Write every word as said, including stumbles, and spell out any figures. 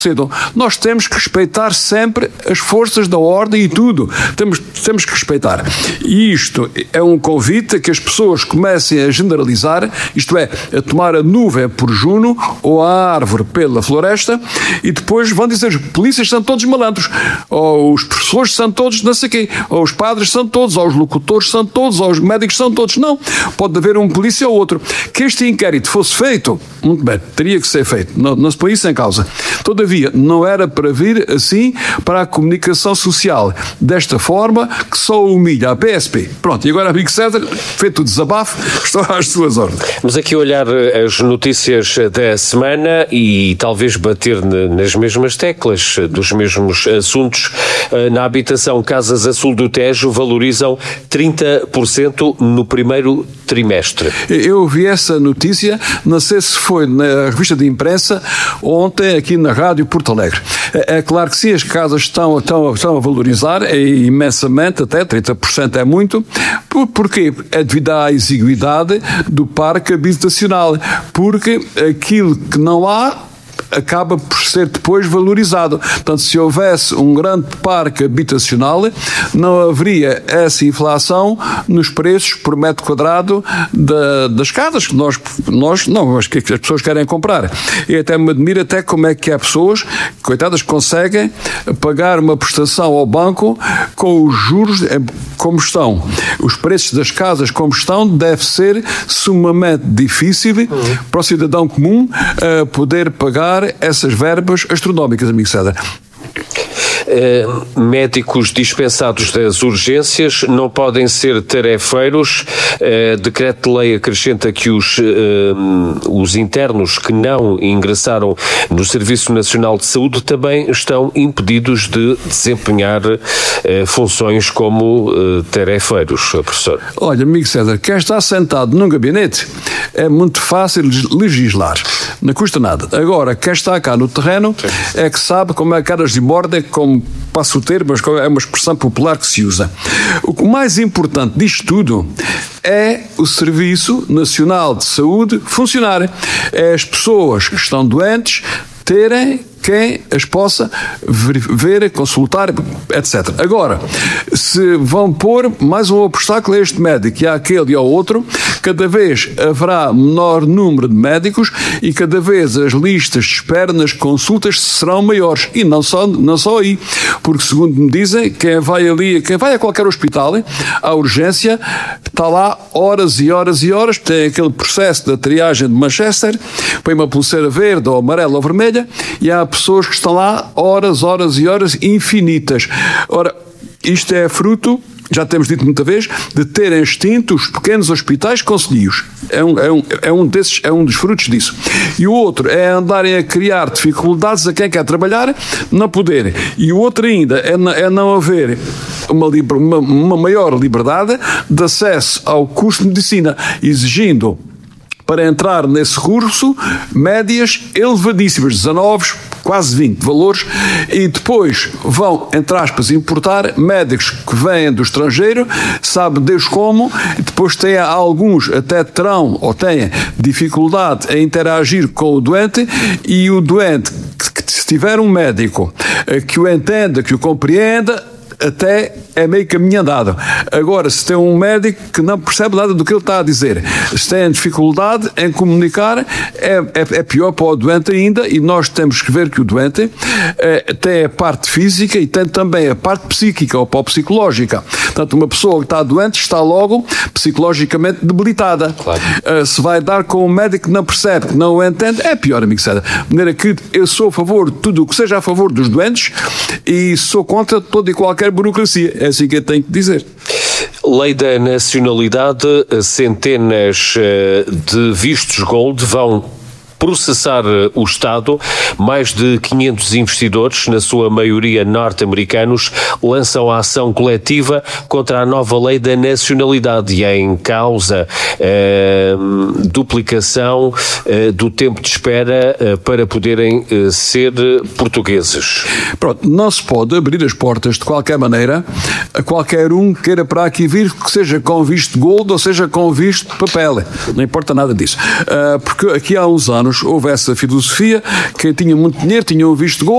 Nós temos que respeitar sempre as forças da ordem e tudo. Temos, temos que respeitar. E isto é um convite a que as pessoas comecem a generalizar, isto é, a tomar a nuvem por Juno ou a árvore pela floresta, e depois vão dizer os polícias são todos malandros, ou os professores são todos não sei quê, ou os padres são todos, ou os locutores são todos, ou os médicos são todos. Não. Pode haver um polícia ou outro. Que este inquérito fosse feito, muito bem, teria que ser feito. Não, não se põe isso em causa. Todavia, não era para vir assim para a comunicação social, desta forma que só humilha a P S P. Pronto, e agora, amigo César, feito o desabafo, estou às suas ordens. Vamos aqui olhar as notícias da semana e talvez bater nas mesmas teclas dos mesmos assuntos. Na habitação, Casas a Sul do Tejo valorizam trinta por cento no primeiro trimestre. Eu vi essa notícia, não sei se foi na revista de imprensa, ontem aqui na rádio Porto Alegre. É, é claro que sim, as casas estão, estão, estão a valorizar, é imensamente, até trinta por cento é muito. Por, porquê? É devido à exiguidade do parque habitacional, porque aquilo que não há acaba por ser depois valorizado. Portanto, se houvesse um grande parque habitacional, não haveria essa inflação nos preços por metro quadrado da, das casas que nós, nós não, mas que as pessoas querem comprar. E até me admira até como é que há pessoas, coitadas, que conseguem pagar uma prestação ao banco com os juros como estão. Os preços das casas como estão deve ser sumamente difícil uhum. para o cidadão comum uh, poder pagar essas verbas astronómicas, amigo César. Uh, médicos dispensados das urgências não podem ser tarefeiros. Uh, decreto de lei acrescenta que os, uh, os internos que não ingressaram no Serviço Nacional de Saúde também estão impedidos de desempenhar uh, funções como uh, tarefeiros, professor. Olha, amigo César, quem está sentado num gabinete é muito fácil legislar, não custa nada. Agora, quem está cá no terreno Sim. é que sabe como é caras de mordem, como passo o termo, mas é uma expressão popular que se usa. O mais importante disto tudo é o Serviço Nacional de Saúde funcionar. É as pessoas que estão doentes terem quem as possa ver, consultar, etcétera. Agora, se vão pôr mais um obstáculo a este médico e àquele e ao outro, cada vez haverá menor número de médicos e cada vez as listas de espera nas consultas serão maiores. E não só, não só aí, porque segundo me dizem, quem vai ali, quem vai a qualquer hospital, à urgência, está lá horas e horas e horas, tem aquele processo da triagem de Manchester, põe uma pulseira verde ou amarela ou vermelha, e há pessoas que estão lá horas, horas e horas infinitas. Ora, isto é fruto, já temos dito muita vez, de terem extinto os pequenos hospitais concelhios. É um, é, um, é, um desses, é um dos frutos disso. E o outro é andarem a criar dificuldades a quem quer trabalhar, não poder. E o outro ainda é, é não haver uma, uma, uma maior liberdade de acesso ao curso de medicina, exigindo para entrar nesse curso médias elevadíssimas, dezanove, quase vinte valores, e depois vão, entre aspas, importar médicos que vêm do estrangeiro, sabe Deus como, e depois têm alguns até terão ou têm dificuldade em interagir com o doente, e o doente, que, que se tiver um médico que o entenda, que o compreenda, até é meio caminho andado. Agora, se tem um médico que não percebe nada do que ele está a dizer, se tem dificuldade em comunicar, é, é, é pior para o doente ainda, e nós temos que ver que o doente é, tem a parte física e tem também a parte psíquica ou psicológica. Portanto, uma pessoa que está doente está logo psicologicamente debilitada. Claro. Uh, se vai dar com um médico que não percebe, que não o entende, é pior, amigo César. De maneira que eu sou a favor de tudo o que seja a favor dos doentes e sou contra toda e qualquer burocracia. É assim que eu tenho que dizer. Lei da nacionalidade, centenas de vistos gold vão processar o Estado. Mais de quinhentos investidores, na sua maioria norte-americanos, lançam a ação coletiva contra a nova lei da nacionalidade, e em causa eh, duplicação eh, do tempo de espera eh, para poderem eh, ser portugueses. Pronto, não se pode abrir as portas de qualquer maneira a qualquer um que queira para aqui vir, que seja com visto gold ou seja com visto de papel. Não importa nada disso. Uh, porque aqui há uns anos houve essa filosofia, quem tinha muito dinheiro tinha um visto gold,